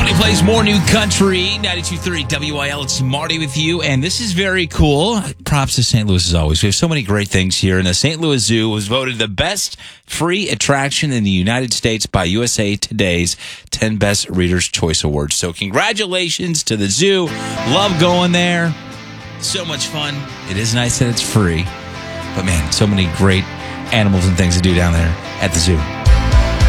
Somebody plays more new country. 92.3 WIL. It's Marty with you, and this is very cool. Props to St. Louis as always. We have so many great things here, and the St. Louis Zoo was voted the best free attraction in the United States by USA Today's 10 Best Readers' Choice Awards. So congratulations to the zoo. Love going there. So much fun. It is nice that it's free, but man, so many great animals and things to do down there at the zoo.